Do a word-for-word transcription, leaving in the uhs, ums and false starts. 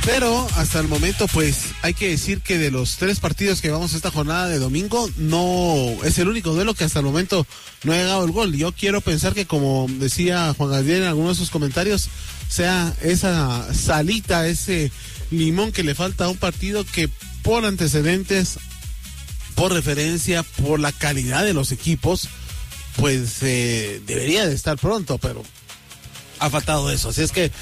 Pero hasta el momento, pues, hay que decir que de los tres partidos que vamos a esta jornada de domingo, no es el único duelo que hasta el momento no ha llegado el gol. Yo quiero pensar que, como decía Juan Gabriel en algunos de sus comentarios, sea esa salita, ese limón que le falta a un partido que por antecedentes, por referencia, por la calidad de los equipos, pues eh, debería de estar pronto, pero ha faltado eso. Así es que